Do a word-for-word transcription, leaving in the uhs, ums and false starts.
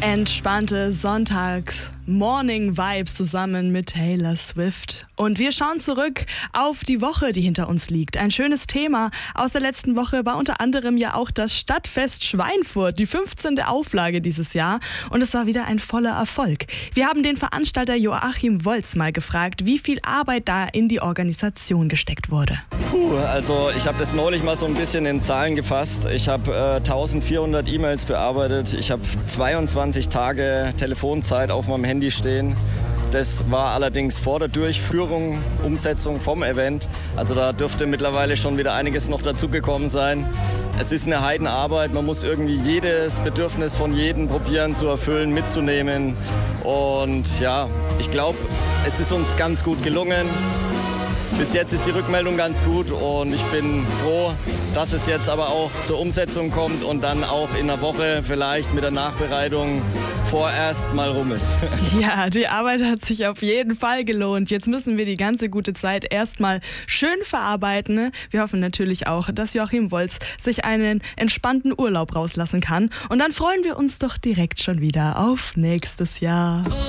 Entspannte Sonntags-Morning-Vibes zusammen mit Taylor Swift. Und wir schauen zurück auf die Woche, die hinter uns liegt. Ein schönes Thema aus der letzten Woche war unter anderem ja auch das Stadtfest Schweinfurt, die fünfzehnte Auflage dieses Jahr. Und es war wieder ein voller Erfolg. Wir haben den Veranstalter Joachim Wolz mal gefragt, wie viel Arbeit da in die Organisation gesteckt wurde. Puh, also ich habe das neulich mal so ein bisschen in Zahlen gefasst. Ich habe äh, eintausendvierhundert E-Mails bearbeitet. Ich habe zweiundzwanzig Tage Telefonzeit auf meinem Handy stehen. Das war allerdings vor der Durchführung, Umsetzung vom Event. Also da dürfte mittlerweile schon wieder einiges noch dazugekommen sein. Es ist eine Heidenarbeit, man muss irgendwie jedes Bedürfnis von jedem probieren zu erfüllen, mitzunehmen. Und ja, ich glaube, es ist uns ganz gut gelungen. Bis jetzt ist die Rückmeldung ganz gut und ich bin froh, dass es jetzt aber auch zur Umsetzung kommt und dann auch in einer Woche vielleicht mit der Nachbereitung vorerst mal rum ist. Ja, die Arbeit hat sich auf jeden Fall gelohnt. Jetzt müssen wir die ganze gute Zeit erstmal schön verarbeiten. Wir hoffen natürlich auch, dass Joachim Wolz sich einen entspannten Urlaub rauslassen kann. Und dann freuen wir uns doch direkt schon wieder auf nächstes Jahr.